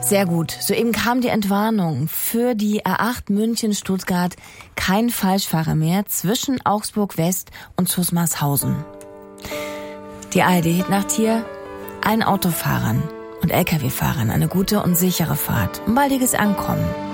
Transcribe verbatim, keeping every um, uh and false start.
Sehr gut. Soeben kam die Entwarnung für die A acht München-Stuttgart. Kein Falschfahrer mehr zwischen Augsburg West und Zusmarshausen. Die A R D-Hitnacht hier. Allen Autofahrern und L K W-Fahrern eine gute und sichere Fahrt und baldiges Ankommen.